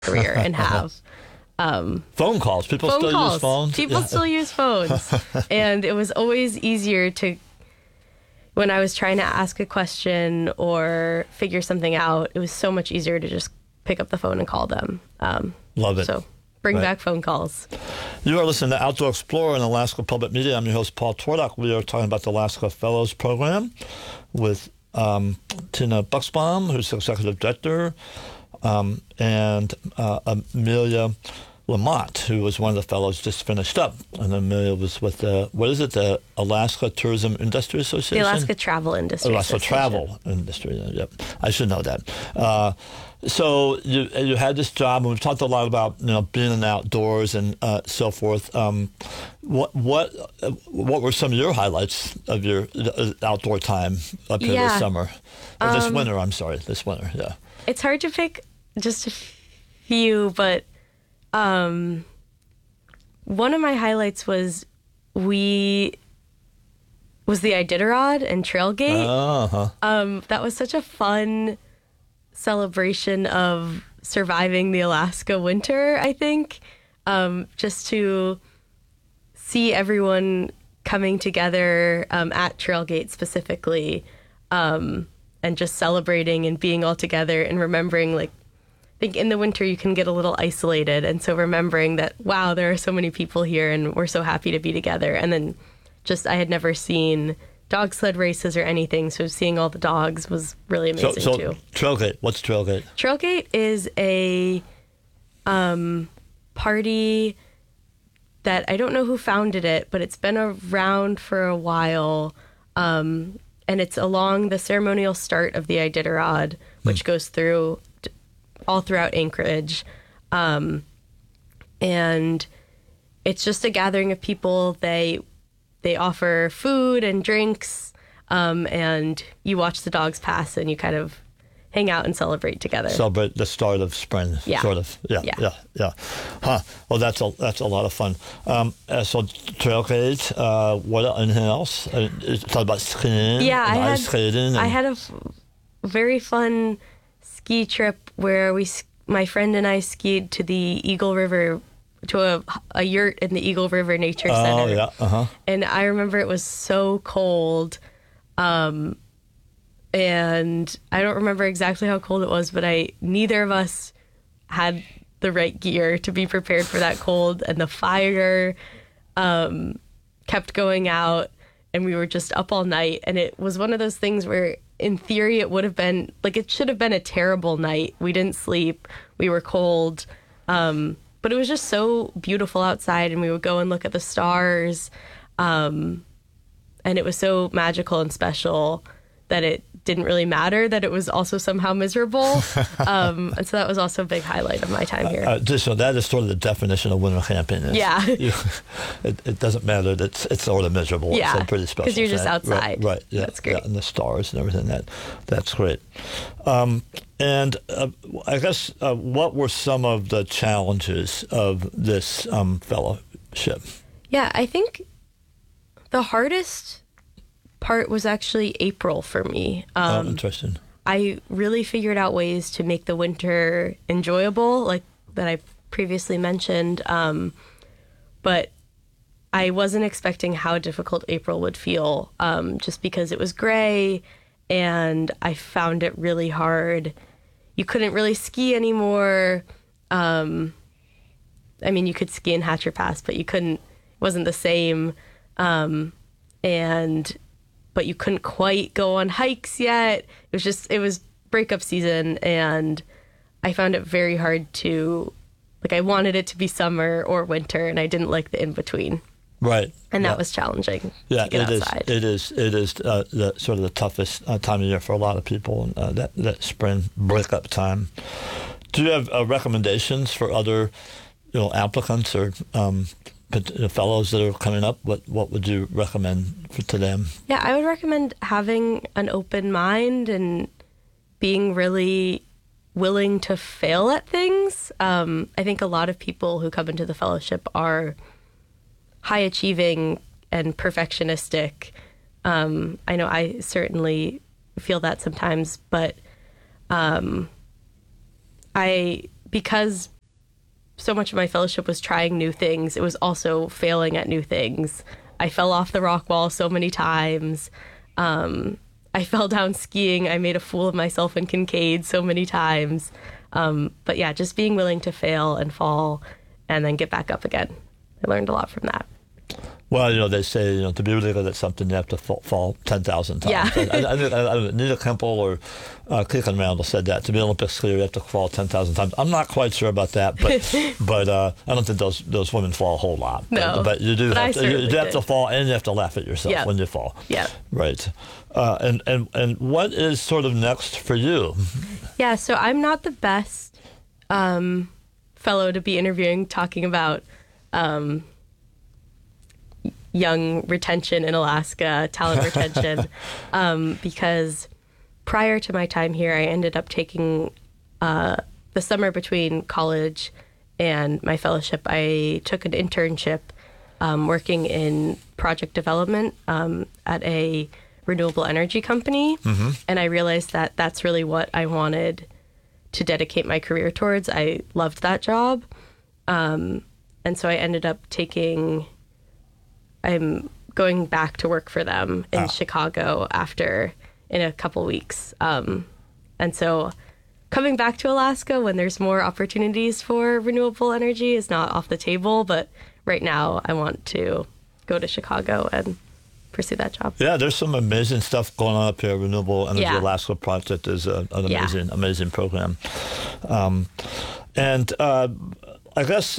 career and have. Phone calls. People still use phones. People still use phones. And it was always easier when I was trying to ask a question or figure something out, it was so much easier to just pick up the phone and call them. Love it. So bring back phone calls. You are listening to Outdoor Explorer on Alaska Public Media. I'm your host, Paul Twardock. We are talking about the Alaska Fellows Program with Tina Buxbaum, who's the executive director, and Amelia Lamont, who was one of the fellows just finished up. And Amelia was with the Alaska Tourism Industry Association? The Alaska Travel Industry Alaska Travel Industry, yep. I should know that. So you had this job, and we've talked a lot about being in the outdoors and so forth. What were some of your highlights of your outdoor time up here this summer? Or this winter, yeah. It's hard to pick just a few, but one of my highlights was the Iditarod and Trailgate. That was such a fun celebration of surviving the Alaska winter, I think. Just to see everyone coming together at Trailgate specifically, and just celebrating and being all together and remembering, I think in the winter you can get a little isolated, and so remembering that, wow, there are so many people here and we're so happy to be together. And then I had never seen dog sled races or anything, so seeing all the dogs was really amazing too. Trailgate, what's Trailgate? Trailgate is a party that I don't know who founded it, but it's been around for a while, and it's along the ceremonial start of the Iditarod, which goes through all throughout Anchorage, and it's just a gathering of people. They offer food and drinks, and you watch the dogs pass, and you kind of hang out and celebrate together. Celebrate the start of spring, sort of. Yeah. Huh. Well, that's a lot of fun. So Trailgate, what anything else? Talk about skiing, ice skating. I had a very fun ski trip where my friend and I skied to the Eagle River, to a yurt in the Eagle River Nature Center. Oh, yeah. Uh-huh. And I remember it was so cold. And I don't remember exactly how cold it was, but neither of us had the right gear to be prepared for that cold. And the fire kept going out, and we were just up all night. And it was one of those things where, in theory, it would have been, it should have been a terrible night. We didn't sleep. We were cold. But it was just so beautiful outside, and we would go and look at the stars. And it was so magical and special that it didn't really matter that it was also somehow miserable. And so that was also a big highlight of my time here. So that is sort of the definition of winter camping. Yeah. It doesn't matter that it's sort of miserable. Yeah. It's pretty special. Because you're just outside. Right. Yeah. That's great. Yeah, and the stars and everything. That's great. And I guess what were some of the challenges of this fellowship? Yeah, I think the hardest part was actually April for me. Interesting. I really figured out ways to make the winter enjoyable, like that I previously mentioned. But I wasn't expecting how difficult April would feel, just because it was gray, and I found it really hard. You couldn't really ski anymore. You could ski in Hatcher Pass, but you couldn't. It wasn't the same. But you couldn't quite go on hikes yet. It was breakup season, and I found it very hard to, I wanted it to be summer or winter, and I didn't like the in-between. Right. And that was challenging to get outside. It is the sort of the toughest time of year for a lot of people, and that spring breakup time. Do you have recommendations for other applicants or fellows that are coming up? What would you recommend to them? Yeah, I would recommend having an open mind and being really willing to fail at things. I think a lot of people who come into the fellowship are high achieving and perfectionistic. I know I certainly feel that sometimes, but because so much of my fellowship was trying new things, it was also failing at new things. I fell off the rock wall so many times. I fell down skiing. I made a fool of myself in Kincaid so many times. But yeah, just being willing to fail and fall and then get back up again. I learned a lot from that. Well, they say, to be really good at something, you have to fall 10,000 times. Yeah. I Nina Kemple or Cleveland Randall said that. To be an Olympic skier, you have to fall 10,000 times. I'm not quite sure about that, but I don't think those women fall a whole lot. No. But you do have to fall, and you have to laugh at yourself when you fall. Yeah. Right. And what is sort of next for you? Yeah, so I'm not the best fellow to be interviewing, talking about young retention in Alaska, talent retention, because prior to my time here, I ended up taking the summer between college and my fellowship. I took an internship working in project development at a renewable energy company, and I realized that that's really what I wanted to dedicate my career towards. I loved that job, and so I ended up I'm going back to work for them in Chicago in a couple weeks. And so coming back to Alaska when there's more opportunities for renewable energy is not off the table. But right now I want to go to Chicago and pursue that job. Yeah, there's some amazing stuff going on up here. Renewable Energy Alaska Project is an amazing program. And I guess...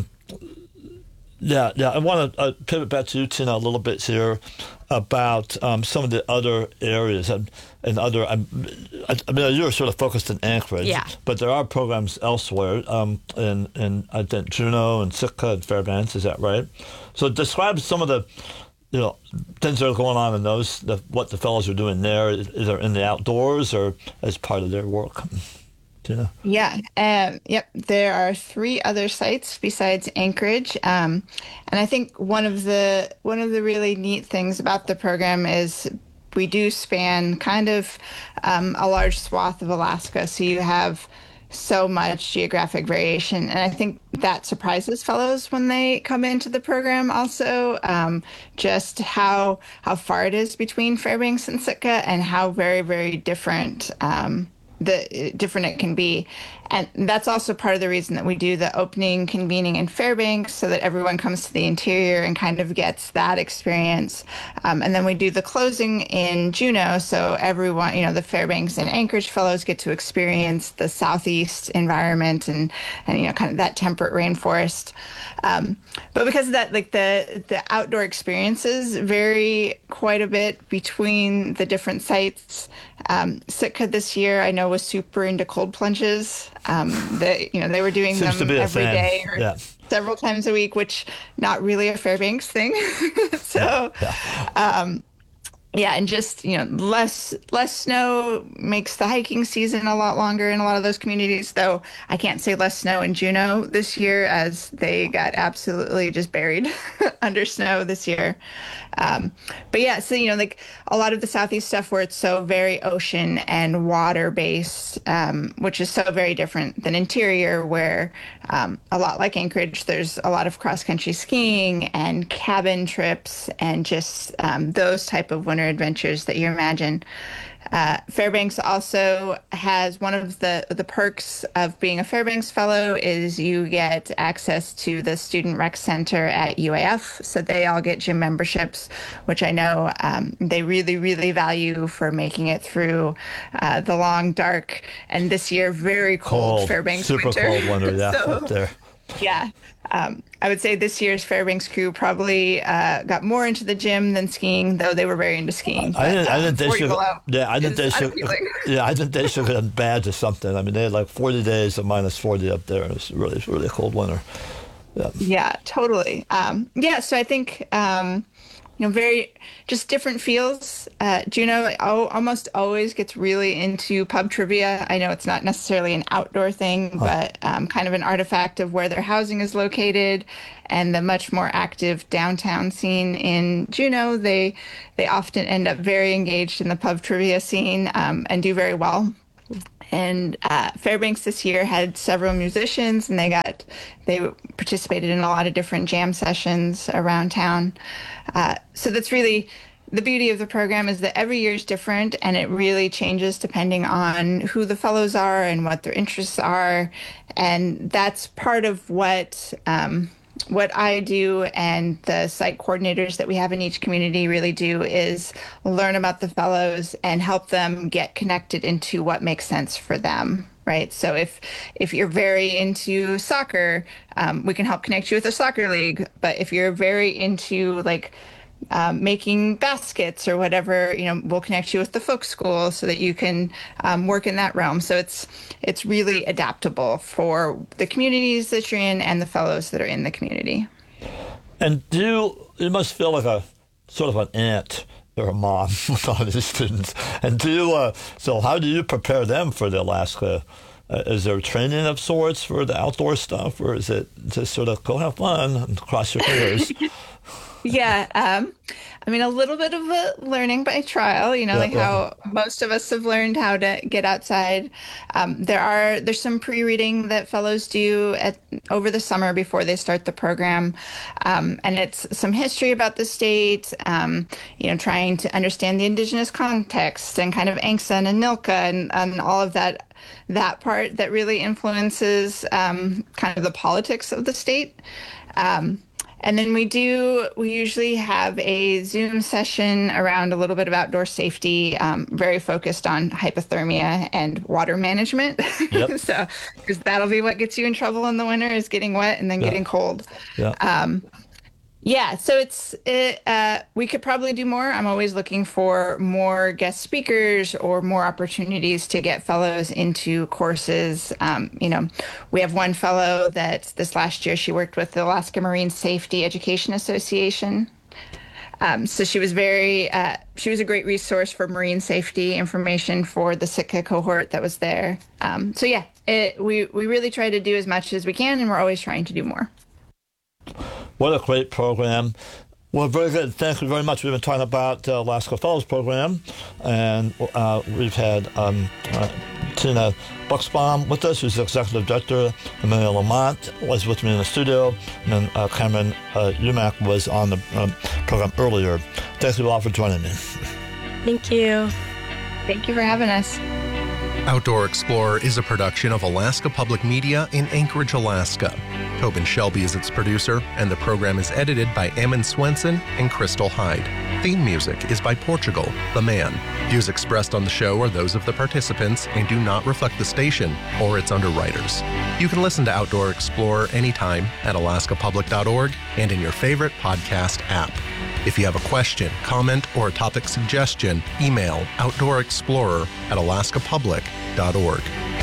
I want to pivot back to you, Tina, a little bit here about some of the other areas and other. I mean, you're sort of focused in Anchorage, but there are programs elsewhere in I think Juneau and Sitka and Fairbanks. Is that right? So describe some of the things that are going on in those. What the fellows are doing there, either in the outdoors or as part of their work. Tina? Yeah. Yep. There are 3 other sites besides Anchorage, and I think one of the really neat things about the program is we do span kind of a large swath of Alaska, so you have so much geographic variation, and I think that surprises fellows when they come into the program. Also, just how far it is between Fairbanks and Sitka, and how very, very different. Different it can be. And that's also part of the reason that we do the opening convening in Fairbanks, so that everyone comes to the interior and kind of gets that experience. And then we do the closing in Juneau, so everyone, the Fairbanks and Anchorage fellows get to experience the southeast environment and kind of that temperate rainforest. But because of that, like the outdoor experiences vary quite a bit between the different sites. Sitka this year, I know, was super into cold plunges. They were doing them every day or several times a week, which not really a Fairbanks thing. So, and just, less snow makes the hiking season a lot longer in a lot of those communities, though I can't say less snow in Juneau this year, as they got absolutely just buried under snow this year. But yeah, so, like a lot of the Southeast stuff where it's so very ocean and water based, which is so very different than interior, where a lot like Anchorage, there's a lot of cross country skiing and cabin trips and just those type of winter adventures that you imagine. Fairbanks also has one of the perks of being a Fairbanks fellow is you get access to the Student Rec Center at UAF. So they all get gym memberships, which I know they really, really value for making it through the long, dark, and this year very cold Fairbanks super winter. Cold winter, yeah, So, up there. Yeah. I would say this year's Fairbanks crew probably got more into the gym than skiing, though they were very into skiing. I think they should. I think they should get a badge or something. I mean, they had like 40 days of minus 40 up there. It was really, really cold winter. Yeah, totally. So I think very just different feels. Juneau almost always gets really into pub trivia. I know it's not necessarily an outdoor thing, but kind of an artifact of where their housing is located and the much more active downtown scene in Juneau. They often end up very engaged in the pub trivia scene and do very well. And Fairbanks this year had several musicians, and they participated in a lot of different jam sessions around town. So that's really the beauty of the program, is that every year is different, and it really changes depending on who the fellows are and what their interests are. And that's part of what I do and the site coordinators that we have in each community really do, is learn about the fellows and help them get connected into what makes sense for them. Right. So if you're very into soccer, we can help connect you with a soccer league. But if you're very into making baskets or whatever, we'll connect you with the folk school so that you can work in that realm. So it's really adaptable for the communities that you're in and the fellows that are in the community. And you must feel like a sort of an aunt or a mom with all these students. And so how do you prepare them for the Alaska? Is there training of sorts for the outdoor stuff, or is it just sort of go have fun and cross your fingers? Yeah. A little bit of a learning by trial, how most of us have learned how to get outside. There's some pre-reading that fellows do over the summer before they start the program. And it's some history about the state, trying to understand the indigenous context and kind of Angsa and Anilka and all of that part that really influences kind of the politics of the state. And then we usually have a Zoom session around a little bit of outdoor safety, very focused on hypothermia and water management. Yep. So, because that'll be what gets you in trouble in the winter, is getting wet and then getting cold. Yeah. So we could probably do more. I'm always looking for more guest speakers or more opportunities to get fellows into courses. We have one fellow that this last year, she worked with the Alaska Marine Safety Education Association. So she was she was a great resource for marine safety information for the Sitka cohort that was there. We really try to do as much as we can, and we're always trying to do more. What a great program. Well, very good. Thank you very much. We've been talking about the Alaska Fellows Program, and we've had Tina Buxbaum with us, who's the Executive Director. Amelia Lamont was with me in the studio, and then Cameron Umack was on the program earlier. Thank you all for joining me. Thank you. Thank you for having us. Outdoor Explorer is a production of Alaska Public Media in Anchorage, Alaska. Tobin Shelby is its producer, and the program is edited by Ammon Swenson and Crystal Hyde. Theme music is by Portugal, The Man. Views expressed on the show are those of the participants and do not reflect the station or its underwriters. You can listen to Outdoor Explorer anytime at alaskapublic.org and in your favorite podcast app. If you have a question, comment, or a topic suggestion, email outdoorexplorer@alaskapublic.org.